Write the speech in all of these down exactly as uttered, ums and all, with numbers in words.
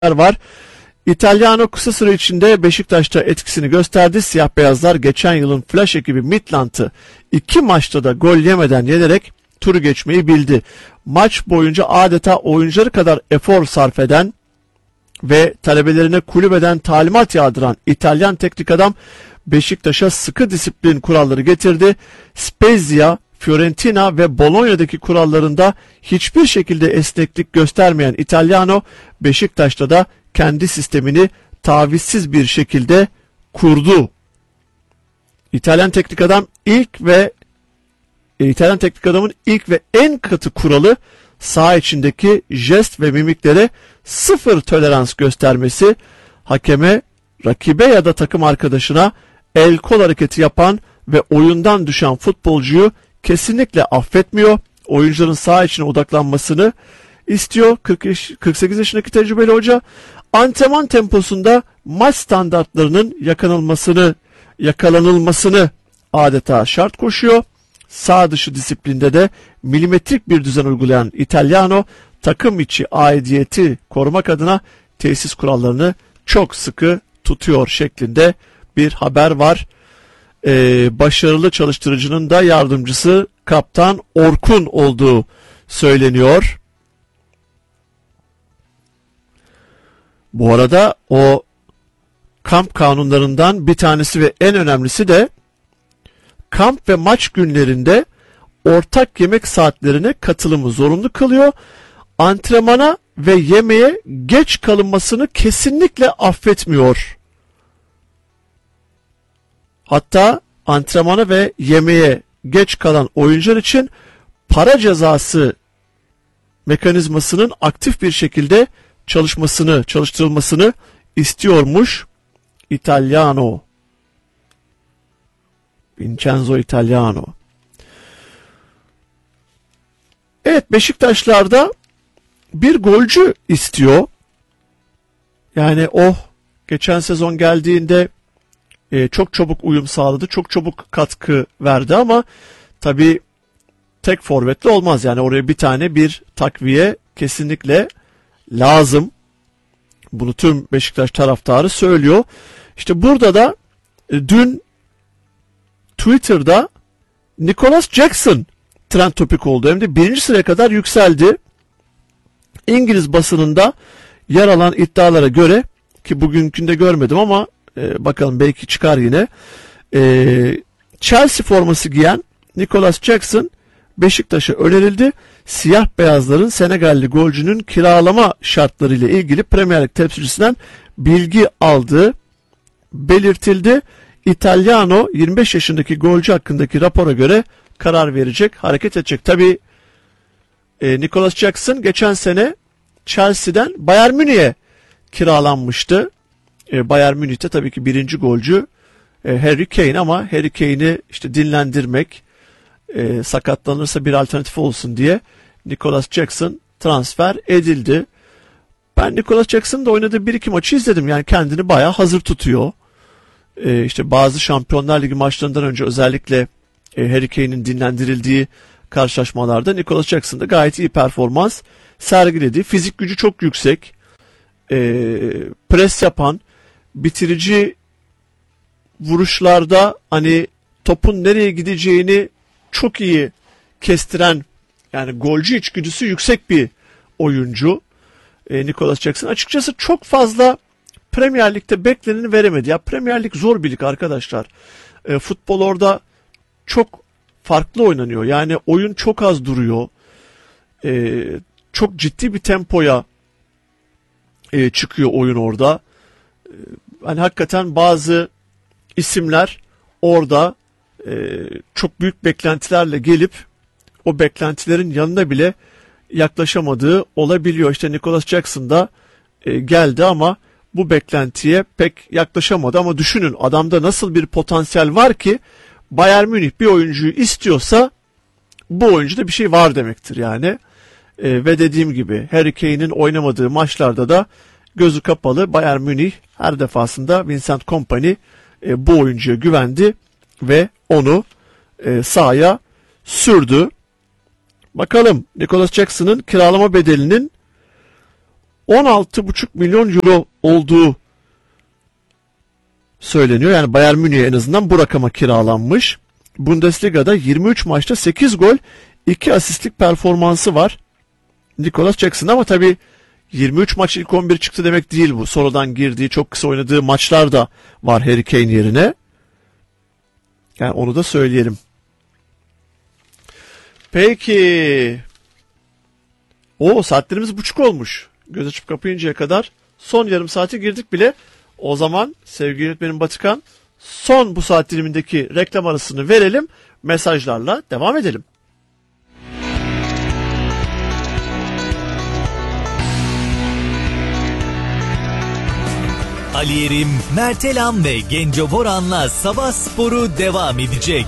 var. İtalyano kısa süre içinde Beşiktaş'ta etkisini gösterdi. Siyah beyazlar geçen yılın flash ekibi Midland'ı iki maçta da gol yemeden yenerek turu geçmeyi bildi. Maç boyunca adeta oyuncuları kadar efor sarf eden ve talebelerine kulübeden talimat yağdıran İtalyan teknik adam Beşiktaş'a sıkı disiplin kuralları getirdi. Spezia, Fiorentina ve Bologna'daki kurallarında hiçbir şekilde esneklik göstermeyen İtalyano, Beşiktaş'ta da kendi sistemini tavizsiz bir şekilde kurdu. İtalyan teknik adam ilk ve e, İtalyan teknik adamın ilk ve en katı kuralı saha içindeki jest ve mimiklere sıfır tolerans göstermesi, hakeme, rakibe ya da takım arkadaşına el kol hareketi yapan ve oyundan düşen futbolcuyu kesinlikle affetmiyor. Oyuncuların saha içine odaklanmasını istiyor. kırk sekiz yaşındaki tecrübeli hoca antrenman temposunda maç standartlarının yakalanılmasını, yakalanılmasını adeta şart koşuyor. Sağ dışı disiplinde de milimetrik bir düzen uygulayan İtalyano, takım içi aidiyeti korumak adına tesis kurallarını çok sıkı tutuyor şeklinde bir haber var. Ee, başarılı çalıştırıcının da yardımcısı kaptan Orkun olduğu söyleniyor. Bu arada o kamp kanunlarından bir tanesi ve en önemlisi de kamp ve maç günlerinde ortak yemek saatlerine katılımı zorunlu kılıyor. Antrenmana ve yemeğe geç kalınmasını kesinlikle affetmiyor. Hatta antrenmana ve yemeğe geç kalan oyuncular için para cezası mekanizmasının aktif bir şekilde çalışmasını, çalıştırılmasını istiyormuş İtalyano. Vincenzo Italiano. Evet, Beşiktaşlar'da bir golcü istiyor. Yani o geçen sezon geldiğinde e, çok çabuk uyum sağladı. Çok çabuk katkı verdi ama tabii tek forvetle olmaz. Yani oraya bir tane bir takviye kesinlikle lazım. Bunu tüm Beşiktaş taraftarı söylüyor. İşte burada da e, dün Twitter'da Nicholas Jackson trend topik oldu. Hem de birinci sıraya kadar yükseldi. İngiliz basınında yer alan iddialara göre, ki bugünkünde görmedim ama e, bakalım belki çıkar yine. E, Chelsea forması giyen Nicholas Jackson Beşiktaş'a önerildi. Siyah beyazların Senegalli golcünün kiralama şartları ile ilgili Premier Lig temsilcisinden bilgi aldığı belirtildi. İtalyano yirmi beş yaşındaki golcü hakkındaki rapora göre karar verecek, hareket edecek. Tabii e, Nicholas Jackson geçen sene Chelsea'den Bayern Münih'e kiralanmıştı. E, Bayern Münih'te tabii ki birinci golcü e, Harry Kane, ama Harry Kane'i işte dinlendirmek, e, sakatlanırsa bir alternatif olsun diye Nicholas Jackson transfer edildi. Ben Nicholas Jackson'ın da oynadığı bir iki maçı izledim. Yani kendini bayağı hazır tutuyor. Ee, işte bazı Şampiyonlar Ligi maçlarından önce özellikle e, Harry Kane'in dinlendirildiği karşılaşmalarda Nicholas Jackson da gayet iyi performans sergiledi. Fizik gücü çok yüksek. Ee, pres yapan, bitirici vuruşlarda hani topun nereye gideceğini çok iyi kestiren, yani golcü içgüdüsü yüksek bir oyuncu. Ee, Nicholas Jackson açıkçası çok fazla Premier Lig'de bekleneni veremedi. Ya Premier Lig zor bir lig arkadaşlar. E, futbol orada çok farklı oynanıyor. Yani oyun çok az duruyor. E, çok ciddi bir tempoya e, çıkıyor oyun orada. E, hani hakikaten bazı isimler orada e, çok büyük beklentilerle gelip o beklentilerin yanına bile yaklaşamadığı olabiliyor. İşte Nicholas Jackson da e, geldi ama bu beklentiye pek yaklaşamadı. Ama düşünün, adamda nasıl bir potansiyel var ki Bayern Münih bir oyuncuyu istiyorsa bu oyuncuda bir şey var demektir yani. E, ve dediğim gibi Harry Kane'in oynamadığı maçlarda da gözü kapalı Bayern Münih her defasında Vincent Kompany e, bu oyuncuya güvendi ve onu e, sahaya sürdü. Bakalım Nicholas Jackson'ın kiralama bedelinin on altı buçuk milyon euro olduğu söyleniyor. Yani Bayern Münih'e en azından bu rakama kiralanmış. Bundesliga'da yirmi üç maçta sekiz gol, iki asistlik performansı var Nicolas Jackson, ama tabii yirmi üç maç ilk on bir çıktı demek değil bu. Sonradan girdiği, çok kısa oynadığı maçlar da var Harry Kane yerine. Yani onu da söyleyelim. Peki. O saatlerimiz buçuk olmuş. Göz açıp kapayıncaya kadar son yarım saate girdik bile. O zaman sevgili yönetmenim Batıkan, son bu saat dilimindeki reklam arasını verelim. Mesajlarla devam edelim. Ali Yerim, Mert Elam ve Genco Boran'la Sabah Sporu devam edecek.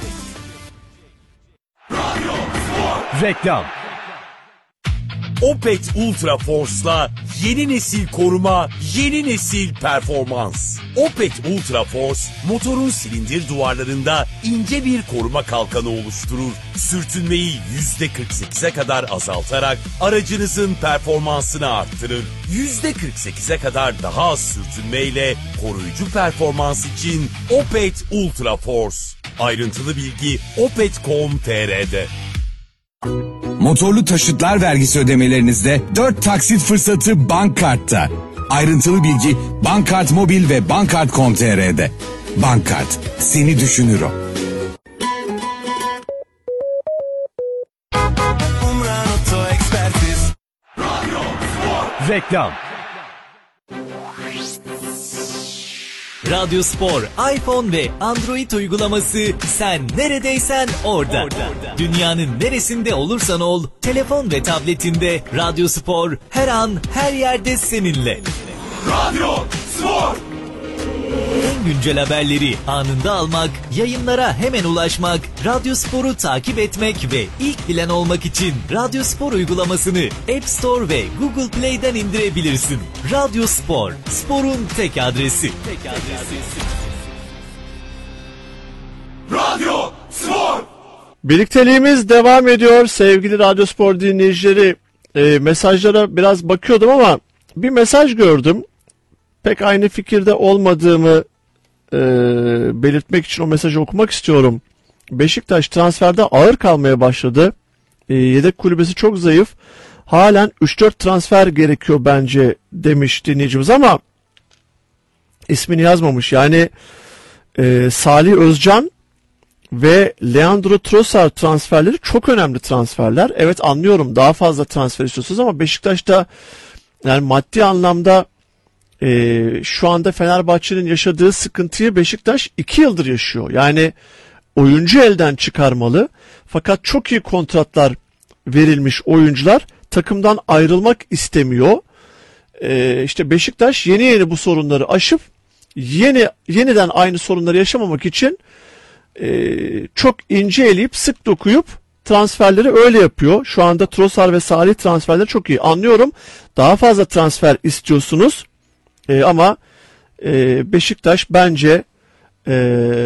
Reklam. Opet Ultra Force'la yeni nesil koruma, yeni nesil performans. Opet Ultra Force, motorun silindir duvarlarında ince bir koruma kalkanı oluşturur. Sürtünmeyi yüzde kırk sekize kadar azaltarak aracınızın performansını arttırır. yüzde kırk sekize kadar daha az sürtünmeyle koruyucu performans için Opet Ultra Force. Ayrıntılı bilgi opet nokta com nokta tr'de. Motorlu taşıtlar vergisi ödemelerinizde dört taksit fırsatı Bankkart'ta. Ayrıntılı bilgi Bankkart Mobil ve bankkart nokta com nokta tr'de. Bankkart, seni düşünür o. Reklam. Radyo Spor, iPhone ve Android uygulaması, sen neredeysen orada. orada. Dünyanın neresinde olursan ol, telefon ve tabletinde Radyo Spor her an her yerde seninle. Radyo Spor. En güncel haberleri anında almak, yayınlara hemen ulaşmak, Radyo Spor'u takip etmek ve ilk bilen olmak için Radyo Spor uygulamasını App Store ve Google Play'den indirebilirsin. Radyo Spor, sporun tek adresi. Tek adresi. Radyo Spor. Birlikteliğimiz devam ediyor sevgili Radyo Spor dinleyicileri. E, mesajlara biraz bakıyordum ama bir mesaj gördüm. Pek aynı fikirde olmadığımı e, belirtmek için o mesajı okumak istiyorum. Beşiktaş transferde ağır kalmaya başladı. E, yedek kulübesi çok zayıf. Halen üç dört transfer gerekiyor bence demiş dinleyicimiz, ama ismini yazmamış. Yani e, Salih Özcan ve Leandro Trossard transferleri çok önemli transferler. Evet, anlıyorum, daha fazla transfer istiyorsunuz ama Beşiktaş'ta yani maddi anlamda Ee, şu anda Fenerbahçe'nin yaşadığı sıkıntıyı Beşiktaş iki yıldır yaşıyor. Yani oyuncu elden çıkarmalı, fakat çok iyi kontratlar verilmiş oyuncular takımdan ayrılmak istemiyor. Ee, işte Beşiktaş yeni yeni bu sorunları aşıp yeni yeniden aynı sorunları yaşamamak için e, çok ince eleyip sık dokuyup transferleri öyle yapıyor. Şu anda Trossard ve Salih transferleri çok iyi. Anlıyorum, daha fazla transfer istiyorsunuz. Ee, ama e, Beşiktaş bence e,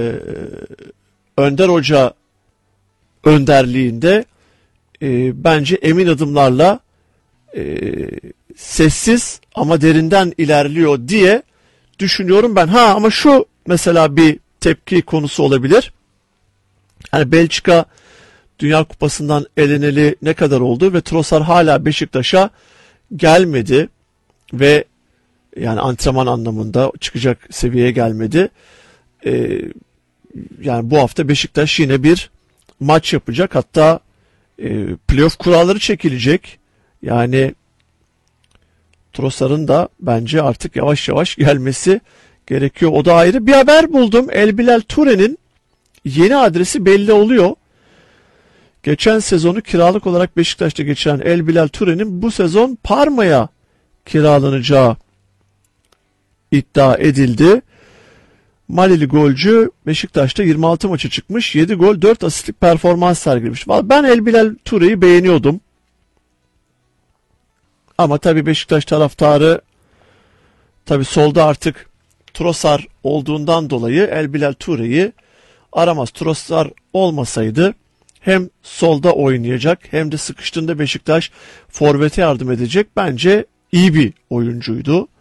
Önder Hoca önderliğinde e, bence emin adımlarla e, sessiz ama derinden ilerliyor diye düşünüyorum ben. Ha, ama şu mesela bir tepki konusu olabilir. Yani Belçika Dünya Kupası'ndan eleneli ne kadar oldu ve Trossard hala Beşiktaş'a gelmedi ve yani antrenman anlamında çıkacak seviyeye gelmedi. Ee, yani bu hafta Beşiktaş yine bir maç yapacak. Hatta e, playoff kuralları çekilecek. Yani Trossard'ın da bence artık yavaş yavaş gelmesi gerekiyor. O da ayrı. Bir haber buldum. Elbilal Toure'nin yeni adresi belli oluyor. Geçen sezonu kiralık olarak Beşiktaş'ta geçiren Elbilal Toure'nin bu sezon Parma'ya kiralanacağı iddia edildi. Malili golcü Beşiktaş'ta yirmi altı maça çıkmış, yedi gol dört asistlik performans sergilemiş. Ben Elbilal Toure'yi beğeniyordum. Ama tabii Beşiktaş taraftarı tabii solda artık Trossard olduğundan dolayı Elbilal Toure'yi aramaz. Trossard olmasaydı hem solda oynayacak hem de sıkıştığında Beşiktaş forvete yardım edecek. Bence iyi bir oyuncuydu.